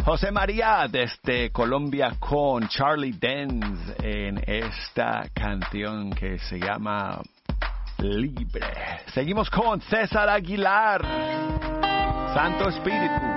José María desde Colombia con Charlie Dance en esta canción que se llama Libre. Seguimos con César Aguilar, Santo Espíritu.